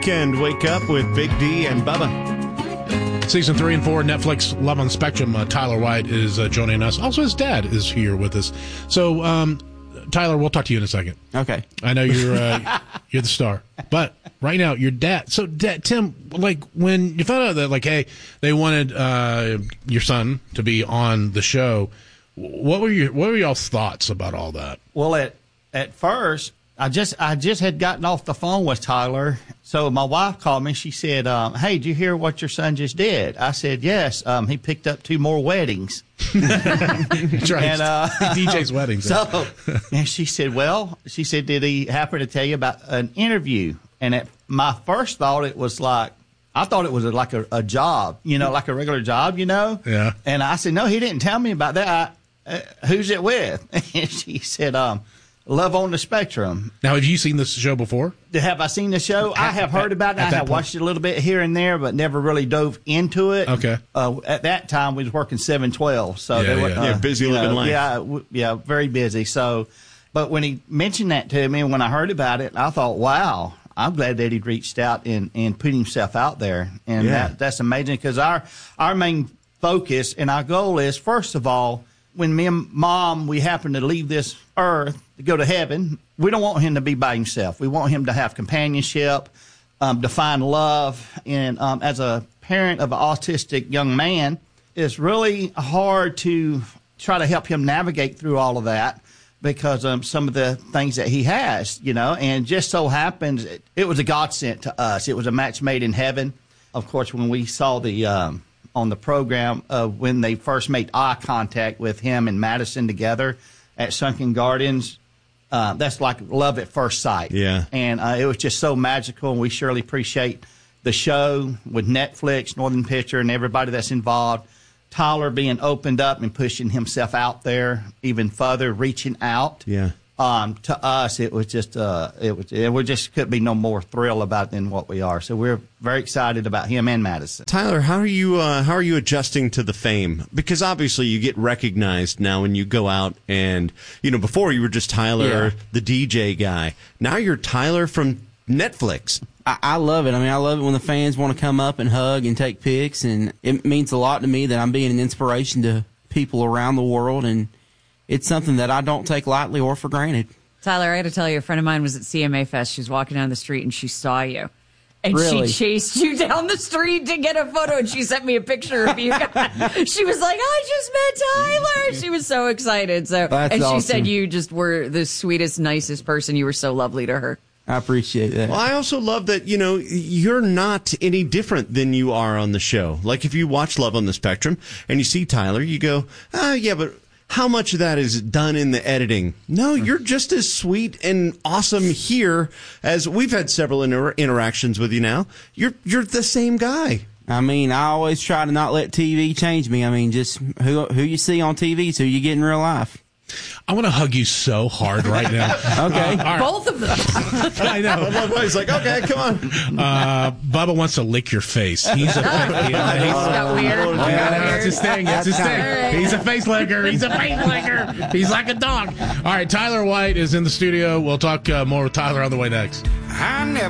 weekend. Wake up with Big D and Bubba. Season 3 and 4, Netflix, Love on the Spectrum. Tyler White is joining us. Also, his dad is here with us. So, Tyler, we'll talk to you in a second. Okay. I know you're the star, but right now, your dad. So, Tim, like when you found out that, like, hey, they wanted your son to be on the show, what were y'all's thoughts about all that? Well, at first, I just had gotten off the phone with Tyler. So my wife called me. She said, hey, did you hear what your son just did? I said, yes. He picked up 2 more weddings. That's right. And, DJ's weddings. So, and she said, did he happen to tell you about an interview? And my first thought, it was like, I thought it was like a job, like a regular job, Yeah. And I said, no, he didn't tell me about that. Who's it with? And she said, Love on the Spectrum. Now, have you seen this show before? Have I seen the show? I have heard about it. I have watched it a little bit here and there, but never really dove into it. Okay. At that time, we was working 7/12, so Yeah, they were yeah. Busy living life. Yeah, very busy. So, but when he mentioned that to me, when I heard about it, I thought, wow, I'm glad that he'd reached out and put himself out there, and that's amazing because our main focus and our goal is, first of all, when me and Mom, we happen to leave this earth to go to heaven, we don't want him to be by himself. We want him to have companionship, to find love. And as a parent of an autistic young man, it's really hard to try to help him navigate through all of that because some of the things that he has, and just so happens it was a godsend to us. It was a match made in heaven. Of course, when we saw the on the program when they first made eye contact with him and Madison together at Sunken Gardens. That's like love at first sight. Yeah. And it was just so magical, and we surely appreciate the show with Netflix, Northern Picture, and everybody that's involved. Tyler being opened up and pushing himself out there even further, reaching out. Yeah. To us, it was just we just could be no more thrilled about it than what we are. So we're very excited about him and Madison. Tyler, how are you adjusting to the fame? Because obviously you get recognized now when you go out, and before you were just Tyler, the DJ guy. Now you're Tyler from Netflix. I love it. I mean, I love it when the fans want to come up and hug and take pics, and it means a lot to me that I'm being an inspiration to people around the world, and it's something that I don't take lightly or for granted. Tyler, I got to tell you, a friend of mine was at CMA Fest. She was walking down the street and she saw you. And Really? she chased you down the street to get a photo, and she sent me a picture of you guys. She was like, I just met Tyler. She was so excited. So, That's and she awesome. said you just were the sweetest, nicest person. You were so lovely to her. I appreciate that. Well, I also love that, you're not any different than you are on the show. Like if you watch Love on the Spectrum and you see Tyler, you go, yeah, but how much of that is done in the editing? No, you're just as sweet and awesome here as we've had several interactions with you now. You're the same guy. I mean, I always try to not let TV change me. I mean, just who you see on TV is who you get in real life. I want to hug you so hard right now. Okay. All right. Both of them. I know. He's like, okay, come on. Bubba wants to lick your face. He's a got weird. That's his thing. That's his thing. He's a face licker. He's a face licker. He's like a dog. All right, Tyler White is in the studio. We'll talk more with Tyler on the way next.